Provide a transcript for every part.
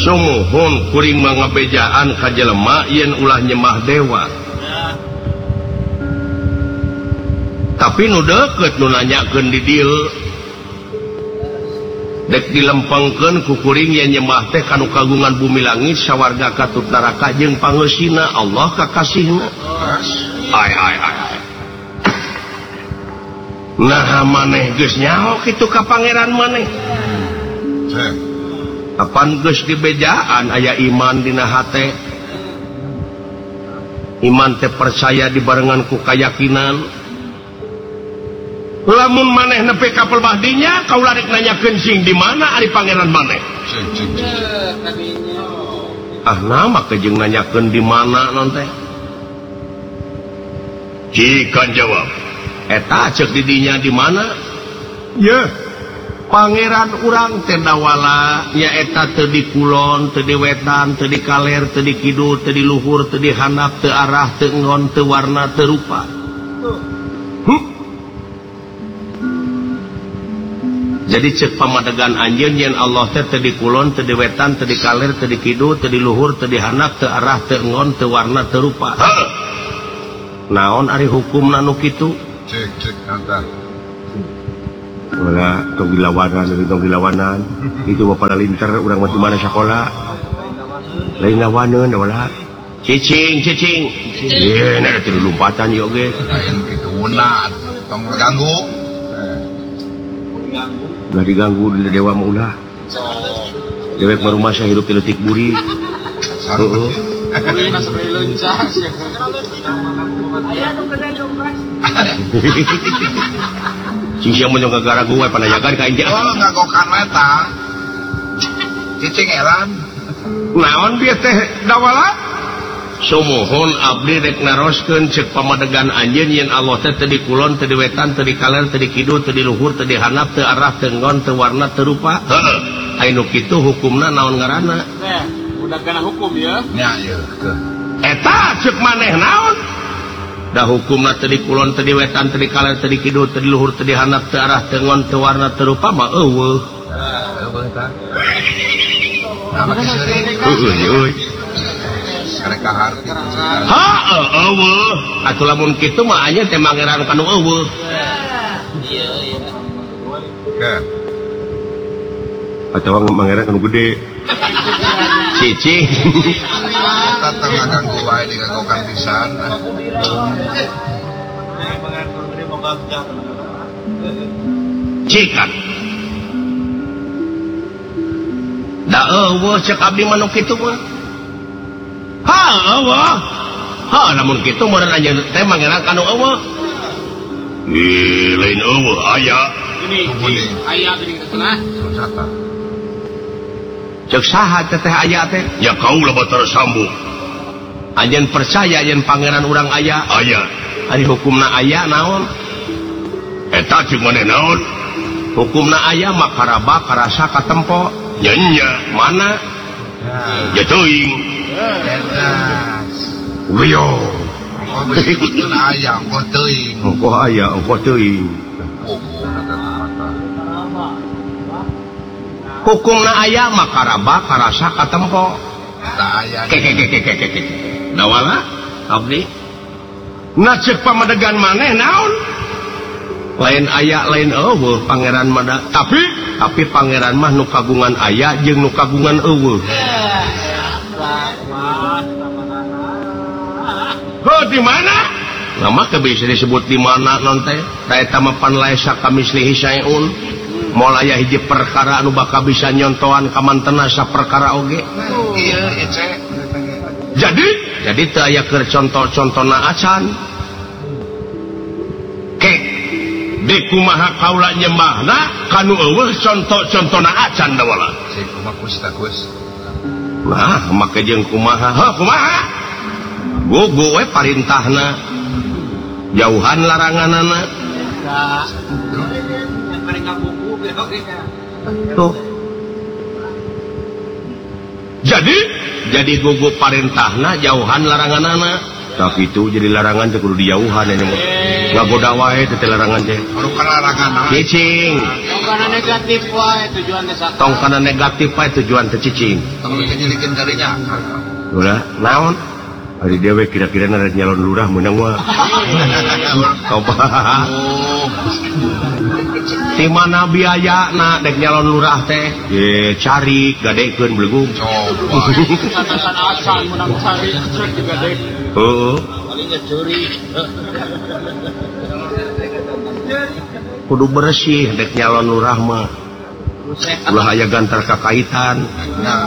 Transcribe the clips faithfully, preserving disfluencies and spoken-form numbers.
sumuhun kuring mangabejaan ka jelema yen ulah nyembah dewa. Tapi nu deukeut nu nanyakeun di dieu dek dilempengkeun ku kuring yen nyembah teh kanu kagungan bumi langit sawarga katut neraka jeung pangeusina Allah kakasihna. Ai ai ai. Nah maneh geus nyaho kitu ka pangeran maneh. Apan geus dibejaan aya iman dina hate. Iman teh percaya dibarengan ku kayakinan. Lamun maneh nepi ka pelbahdinya kaula rek nanyakeun sing di mana ari pangeran maneh. Ah nama ke jeung nanyakeun di mana non teh. Cikan jawab. Eta ceuk di dinya di mana? Ye. Pangeran urang teh dawala nya eta teu di kulon, teu di wetan, teu di kaler, teu di kidul, teu di luhur, teu di handap, teu arah, teu ngon, teu warna, teu rupa. Hm? Jadi cek pamadegan anjeun yen Allah teh teu di kulon, teu di wetan, teu di kaler, teu di kidul, teu di luhur, teu di handap, teu arah, teu ngon, teu warna, teu rupa. Naon ari hukumna nu kitu? Cek cek anta. Wala tong dilawanan, tong dilawanan. Itu bapak linter urang mah mana sakola. Lain lawaneun wala. Cicing, cicing. Ye, na teu lompatan ieu ge. Lain kitu unat, tong ganggu. Ulah diganggu di dewa mah ulah. Dewek mah rumah saya hidup di letik buri. Heeh. Buri na sabari leunca. Cing sia mun ngagara gue panayagan ka inja. Oh, ngagokan eta. Cicing elan. Naon bieu teh dawala? Sumuhun abdi rek naroskeun ceuk pamadegan anjeun yen Allah teh teu di kulon, teu di wetan, teu di kaler, teu di kidul, teu di luhur, teu di handap, teu arah, teu ngon, teu warna, teu rupa. Heeh. Anu kitu hukumna naon ngaranna? Teh, udah kana hukum ya. Nya ieu. Eta ceuk maneh naon? Da hukumna teu di kulon, teu di wetan, teu di kaler, teu di kidul, teu di luhur, teu di handap, teu arah, teu ngon, teu warna, teu rupa mah eueuh. Eueuh eta. Nah, make seuring. Eueuh, eueuh. Mereka harti. Ha, eueuh. Atuh lamun kitu mah anya teh mangeran kanu eueuh. Iya, iya. Ke. Atawa mangeran kanu gede. Cici. Kita tengah ganggu wae diganggukan pisan. Cikan. Da eueuh cek abdi mah nu kitu mah. Ha, Allah. Ha, namun kitu meureun anjeun teh mangeran kanu eueuh. Ih, lain eueuh aya. Ini aya geuning teh cenah. Sata. Ceuk saha teh aya teh? Ya kaula batur sambung. Anjeun percaya yen pangeran urang aya? Aya. Ari hukumna aya naon? Eta ceuk maneh naon? Hukumna aya mah karaba karasa katempo. Nya nya, mana? Ya teuing. Wio. Engko aya, engko teuing. Engko aya, engko teuing. Hukumna aya mah karaba karasa katempo. Da aya. Ke ke ke ke ke ke. Dawala abdi. Na ceuk pamadegan maneh naon? Lain aya lain eueuh pangeran mah tapi tapi pangeran mah nu kagungan aya jeung nu kagungan eueuh. Oh, di mana? Nama ke bisa disebut di mana non teh? Da eta mah pan laisa kamislihi syai'un. Moal aya hiji perkara anu bakal bisa nyontoan ka mantena saperkara oge. Iya, ece. Jadi, jadi teu aya keur conto-contona acan. Ke di kumaha kaula nyembahna kanu eueuh conto-contona acan da wala. Si kumaha kustakus. Nah, make jeung kumaha? Heuh, kumaha? Gugu we parintahna jauhan laranganana. Tuh. Jadi jadi gugu parintahna jauhan laranganana. Tapi itu jadi larangan teh kudu dijauhan ini mah. ngagoda wae teh larangan teh baru larangan cicing tong kana negatif wae tujuan teh saka tong kana negatif wae tujuan teh cicing tong dijilikeun kalinya ulah naon ari dewe kira-kira na nyalon lurah meunang mah coba di mana biayana dek nyalon lurah teh ye cari gadekeun belegung coba katakan asal menang cari cek juga dek heeh paling curi kudu bersih dek nyalon lurah mah ulah aya gantar kakaitan nah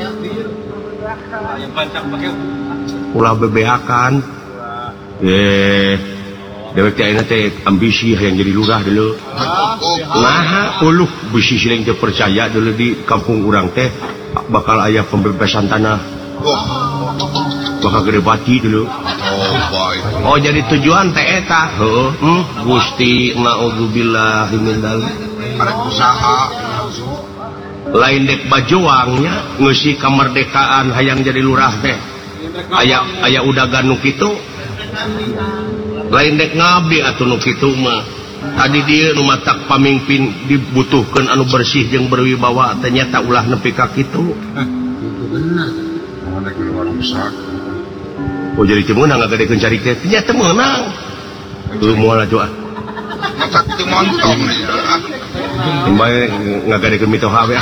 ulah bebeakan ye dewek teh ayeuna teh ambisi hayang jadi lurah dulu nah uluh bisi sileng teh percaya dulu di kampung urang teh bakal aya pembebasan tanah bakal gede bati dulu oh baik oh jadi tujuan teh eta heuh hmm, Gusti naudzubillah min dzalik arek usaha lain dek bajuangnya ngeusi kemerdekaan hayang jadi lurah teh aya aya udagan nu kitu lain dek ngabdi atuh nu kitu mah tadi dieu nu matak pamimpin dibutuhkeun anu bersih jeung berwibawa ternyata ulah nepi ka kitu itu bener ada keluar usaha oh jadi teu meunang ngagadekeun cari teh ternyata meunang teu moal aja matak teu montong ya Kembali ngagadekeun mitoha we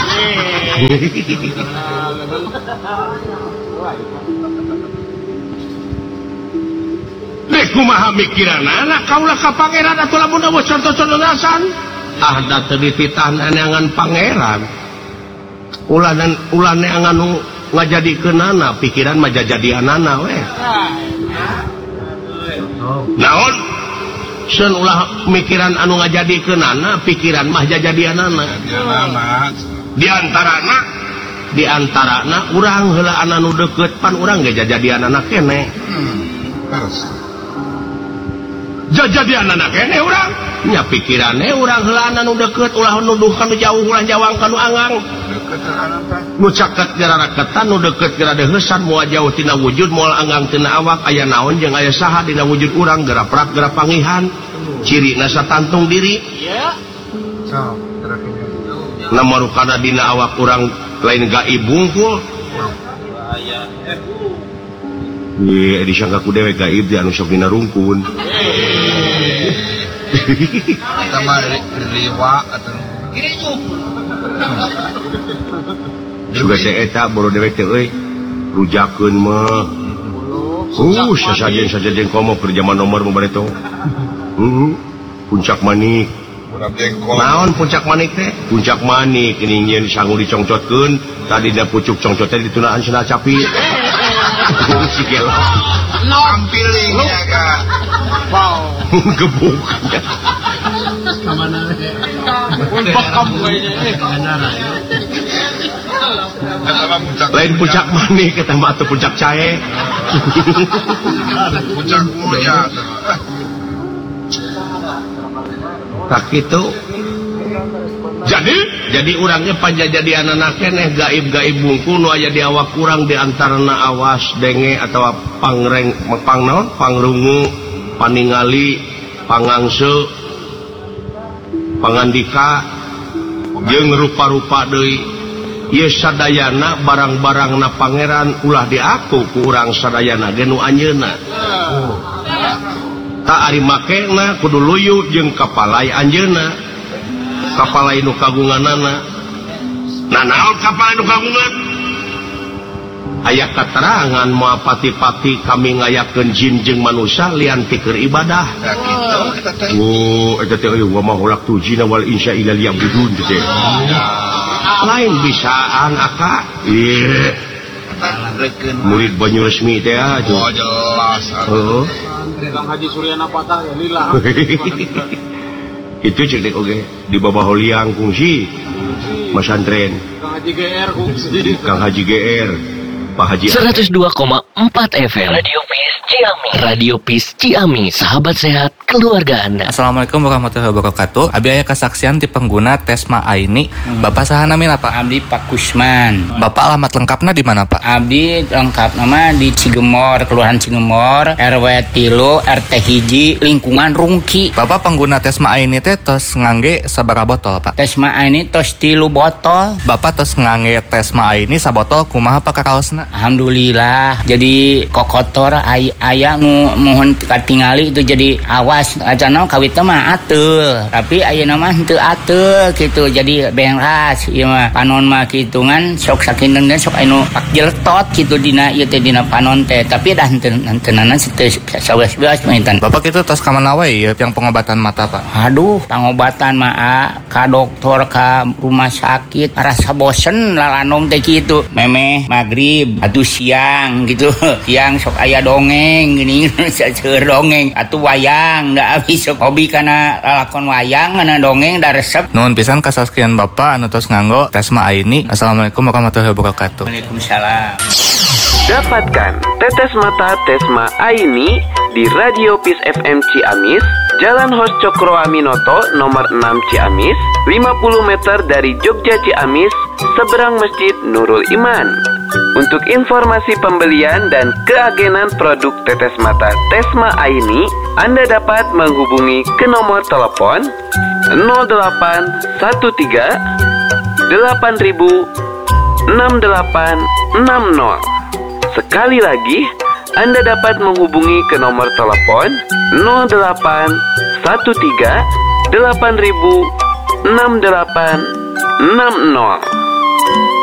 Dek kumaha mikiranana kaulah ka pangeran atuh lamun eueuh contoh-contohasan ah da teu dititah neangan pangeran ulah dan ulah neangan nu ngajadikeunana pikiran mah jajadianana we naon seun ulah mikiran anu ngajadikeunana pikiran mah jajadianana di antarana di antarana urang heula anu deukeut pan urang ge jajadianana keneh jajadianana keneh urang nya pikiranna urang heula anu deukeut ulah nuduh kanu jauh ulah jawang kanu angang nu caket jararaketan nu deukeut geura deuheusan moal jauh tina wujud moal anggang tina awak aya naon jeung aya saha dina wujud urang geura prak geura pangihan cirina satantung diri ya namarukana dina awak urang lain gaib bungkul ye disangka ku dewe gaib di anu sok dina rungkun kita mah riwa atau juga teh eta boro dewek teh euy rujakeun mah uh sasajen-sasajen komo keur zaman nomor mah bareto uh puncak manik naon puncak manik teh puncak manik ini nyeun sangu dicongcotkeun tadi da pucuk congcot teh ditunaan cenah capi sikil ampiling ya kak wow gebuk kamana bakam kayaknya lain puncak manik eta mah atuh puncak cae puncak mulia tak itu jadi jadi urangnya panjajadian anak keneh gaib-gaib bungkul nu aya di awak urang di antarana awas denge atau pangreng pangnaon pangrungu paningali pangangse pangandika jeung rupa-rupa deui ieu sadayana barang-barangna pangeran ulah diaku ku urang sadayana ge nu anjeunna tak ari makena kudu luyu jeung kapalai anjeunna kapalai nu kagunganana nah naon kapalai nu kagungan aya katerangan moal pati-pati kami ngayakeun jin jeung manusia lian tikeun ibadah oh eta teh wa ma hulak tujina wal insya ila liyabudun teh lain bisaan aka ieu murid banyu resmi teh aja oh jelas heeh Kang Haji Suryana Patah ya lillah itu cek dek oke di bawah holiang kungsi masantren Kang Haji G R kungsi Kang Haji G R Pak Haji. seratus dua koma empat F M Radio Peace Ciamis. Radio Peace Ciamis, sahabat sehat keluarga Anda. Assalamualaikum warahmatullahi wabarakatuh. Abi aya kesaksian di pengguna Tesma Aini. Hmm. Bapak saha namina Pak? Abdi Pak Kusman. Bapak alamat lengkapnya di mana Pak? Abdi lengkap nama di Cigemor, Kelurahan Cigemor, R W tilu, R T hiji, lingkungan Rungki. Bapak pengguna Tesma Aini teh tos ngangge sabaraha botol Pak? Tesma Aini tos tilu botol. Bapak tos ngangge Tesma Aini sabotol kumaha Pak kakaosna? Alhamdulillah. Jadi kokotor ay aya nu mohon katingali itu jadi awas acana kawit mah ateul. Tapi ayeuna mah henteu ateul gitu. Jadi beras ieu mah panon mah kitungan sok sakinten sok anu pak jeltot gitu dina ieu teh dina panon teh. Tapi dah henteu henteunana teu saweas-weas maintan. Bapak kitu tos ka mana wae ya yang pengobatan mata Pak? Aduh, pengobatan mah ka dokter ka rumah sakit rasa bosen lalanom teh kitu. Memeh magrib atuh siang gitu. Siang sok aya dongeng gini seueur dongeng atuh wayang da abis sok hobi kana lalakon wayang kana dongeng da resep. Nuhun pisan kasaskian Bapak anu tos nganggo Tesma Aini. Assalamualaikum warahmatullahi wabarakatuh. Waalaikumsalam. Dapatkan tetes mata Tesma Aini di Radio Peace F M Ciamis, Jalan Hos Cokro Aminoto nomor enam Ciamis, lima puluh meter dari Jogja Ciamis, seberang Masjid Nurul Iman. Untuk informasi pembelian dan keagenan produk tetes mata Tesma Aini, Anda dapat menghubungi ke nomor telepon nol delapan satu tiga delapan ribu enam delapan enam nol. Sekali lagi, Anda dapat menghubungi ke nomor telepon nol delapan satu tiga delapan ribu enam delapan enam nol.